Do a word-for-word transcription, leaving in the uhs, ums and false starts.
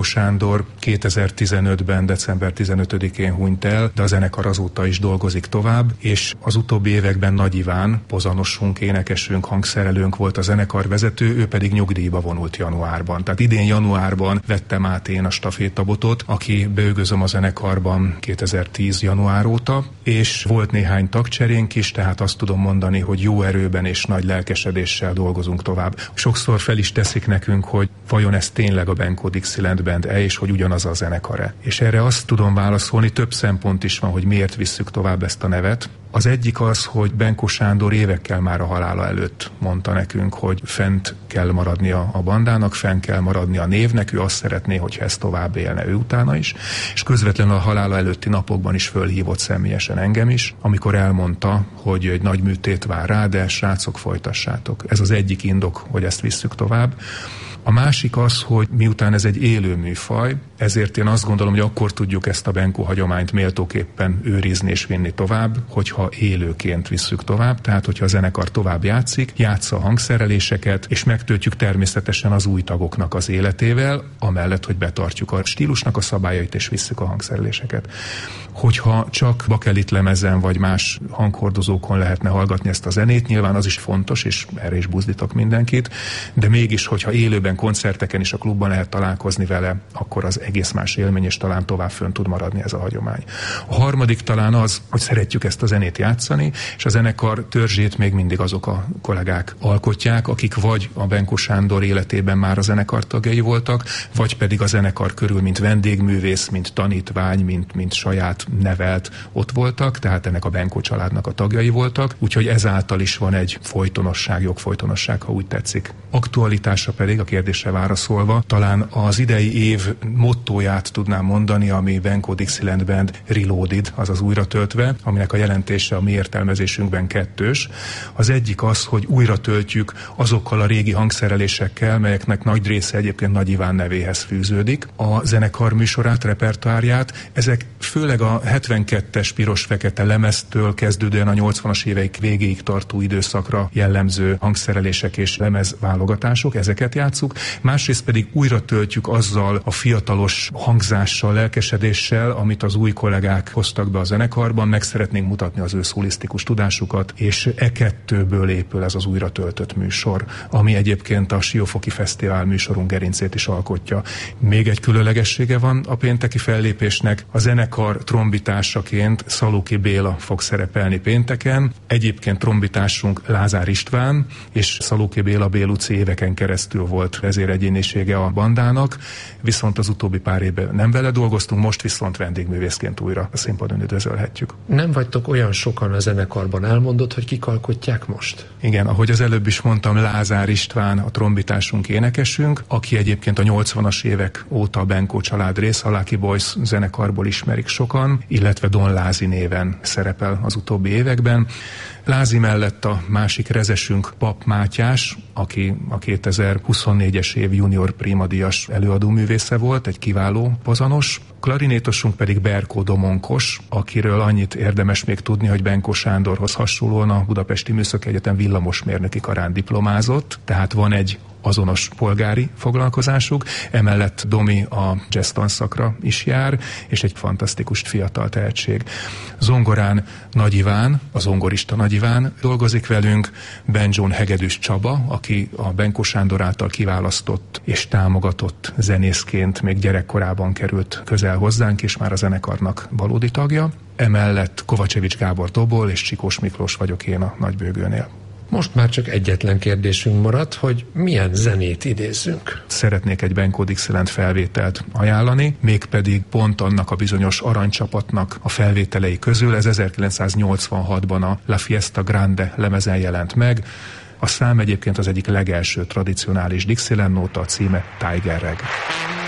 Sándor kétezer-tizenötben, december tizenötödikén hunyt el, de a zenekar azóta is dolgozik tovább, és az utóbbi években Nagy Iván, pozanosunk, énekesünk, hangszerelőnk volt a zenekar vezető, ő pedig nyugdíjba vonult januárban. Tehát idén januárban vettem át én a stafétabotot, aki bőgözöm a zenekarban kétezer-tíz január óta, és volt néhány tagcserénk is, tehát azt tudom mondani, hogy jó erőben és nagy lelkesedéssel dolgozunk tovább. Sokszor fel is teszik nekünk, hogy vajon ez tényleg a Benko Dixieland Band-e, és hogy ugyanaz a zenekar-e. És erre azt tudom válaszolni, több szempont is van, hogy miért visszük tovább ezt a nevet. Az egyik az, hogy Benko Sándor évekkel már a halála előtt mondta nekünk, hogy fent kell maradnia a bandának, fenn kell maradnia a névnek, ő azt szeretné, hogyha ez tovább élne ő utána is, és közvetlenül a halála előtti napokban is fölhívott személyesen engem is, amikor elmondta, hogy egy nagy műtét vár rá, de srácok, folytassátok. Ez az egyik indok, hogy ezt visszük tovább. A másik az, hogy miután ez egy élő műfaj, ezért én azt gondolom, hogy akkor tudjuk ezt a Benko hagyományt méltóképpen őrizni és vinni tovább, hogyha élőként visszük tovább, tehát hogyha a zenekar tovább játszik, játsza a hangszereléseket, és megtöltjük természetesen az új tagoknak az életével, amellett, hogy betartjuk a stílusnak a szabályait és visszük a hangszereléseket. Hogyha csak bakelit lemezen vagy más hanghordozókon lehetne hallgatni ezt a zenét, nyilván az is fontos, és erre is buzdítok mindenkit, de mégis, hogyha élőben koncerteken és a klubban lehet találkozni vele, akkor az egész más élmény, és talán tovább fönn tud maradni ez a hagyomány. A harmadik talán az, hogy szeretjük ezt a zenét játszani, és a zenekar törzsét még mindig azok a kollégák alkotják, akik vagy a Benko Sándor életében már a zenekar tagjai voltak, vagy pedig a zenekar körül, mint vendégművész, mint tanítvány, mint, mint saját nevelt ott voltak, tehát ennek a Benko családnak a tagjai voltak, úgyhogy ezáltal is van egy folytonosság, jogfolytonosság, ha úgy tetszik. Aktualitása pedig, a kérdésre válaszolva, talán az idei év mottóját tudnám mondani, ami Benko Dixieland Band Reloaded, azaz újra töltve, aminek a jelentése a mi értelmezésünkben kettős. Az egyik az, hogy újra töltjük azokkal a régi hangszerelésekkel, melyeknek nagy része egyébként Nagy Iván nevéhez fűződik. A zenekar műsorát, repertoárját, ezek főleg a hetvenkettes piros-fekete lemeztől kezdődően a nyolcvanas évek végéig tartó időszakra jellemző hangszerelések és lemezválogatások, ezeket játsszuk. Másrészt pedig újra töltjük azzal a fiatalos hangzással, lelkesedéssel, amit az új kollégák hoztak be a zenekarban, meg szeretnénk mutatni az ő szólisztikus tudásukat, és e kettőből épül ez az újra töltött műsor, ami egyébként a Siófoki Fesztivál műsorunk gerincét is alkotja. Még egy különlegessége van a pénteki fellépésnek, a zenekar trombitásaként Szaluki Béla fog szerepelni pénteken, egyébként trombitásunk Lázár István, és Szaluki Béla Béluci éveken keresztül volt vezéregyénisége a bandának, viszont az utóbbi pár évben nem vele dolgoztunk, most viszont vendégművészként újra a színpadon üdvözölhetjük. Nem vagytok olyan sokan a zenekarban, elmondod, hogy kik alkotják most? Igen, ahogy az előbb is mondtam, Lázár István a trombitásunk, énekesünk, aki egyébként a nyolcvanas évek óta a Benko család rész, a Lucky Boys zenekarból ismerik sokan, illetve Don Lázi néven szerepel az utóbbi években. Lázi mellett a másik rezesünk Pap Mátyás, aki a kétezer-huszonnégyes év junior primadíjas előadóművésze volt, egy kiváló pozanos. Klarinétosunk pedig Berkó Domonkos, akiről annyit érdemes még tudni, hogy Benko Sándorhoz hasonlóan a Budapesti Műszaki Egyetem villamosmérnöki karán diplomázott, tehát van egy azonos polgári foglalkozásuk, emellett Domi a jazz tanszakra is jár, és egy fantasztikus fiatal tehetség. Zongorán Nagy Iván, a zongorista Nagy Iván dolgozik velünk, banjón Hegedűs Csaba, aki a Benko Sándor által kiválasztott és támogatott zenészként még gyerekkorában került közel hozzánk, és már a zenekarnak valódi tagja. Emellett Kovacevics Gábor dobol, és Csikós Miklós vagyok én a nagybőgőnél. Most már csak egyetlen kérdésünk maradt, hogy milyen zenét idézzünk. Szeretnék egy Benko Dixieland felvételt ajánlani, mégpedig pont annak a bizonyos aranycsapatnak a felvételei közül. Ez ezerkilencszáznyolcvanhatban a La Fiesta Grande lemezen jelent meg. A szám egyébként az egyik legelső tradicionális Dixieland nóta, a címe Tiger Rag.